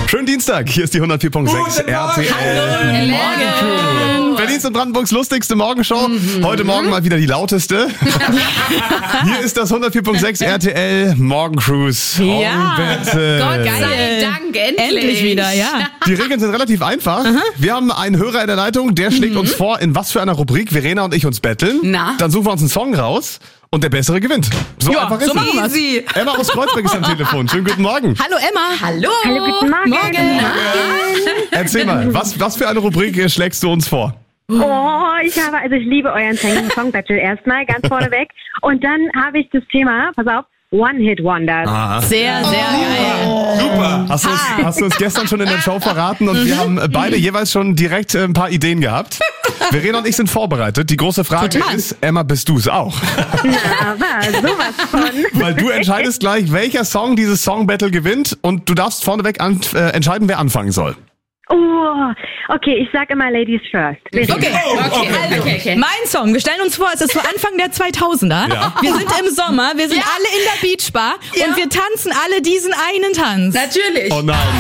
Schönen Dienstag, hier ist die 104.6 RTL. Morgen. Berlins und Brandenburgs lustigste Morgenshow. Heute Morgen mal wieder die lauteste. Hier ist das 104.6 RTL Morgencruise. Ja. Gott Sei Dank, endlich wieder, ja. Die Regeln sind relativ einfach. Wir haben einen Hörer in der Leitung, der schlägt uns vor, in was für einer Rubrik Verena und ich uns betteln. Na? Dann suchen wir uns einen Song raus und der Bessere gewinnt. So einfach ist so machen es. wir's. Emma aus Kreuzberg ist am Telefon. Schönen guten Morgen. Hallo Emma. Hallo. Hallo, guten Morgen. Erzähl mal, was für eine Rubrik schlägst du uns vor? Ich liebe euren Song Battle erstmal, ganz vorneweg. Und dann habe ich das Thema, pass auf, One-Hit-Wonders. Sehr, sehr geil. Super. Hast du uns gestern schon in der Show verraten und wir haben beide jeweils schon direkt ein paar Ideen gehabt. Verena und ich sind vorbereitet. Die große Frage ist, Emma, bist du es auch? Na, aber sowas von. Weil du entscheidest gleich, welcher Song dieses Song Battle gewinnt und du darfst vorneweg entscheiden, wer anfangen soll. Okay, ich sag immer Ladies first. Okay. Mein Song, wir stellen uns vor, es ist so Anfang der 2000er. Ja. Wir sind im Sommer, wir sind alle in der Beachbar und wir tanzen alle diesen einen Tanz. Natürlich. Oh nein.